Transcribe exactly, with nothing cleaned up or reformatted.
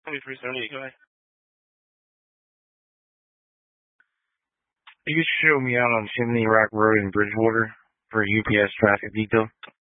twenty-three seventy-eight, go ahead. You could show me out on Chimney Rock Road in Bridgewater for a U P S traffic detail.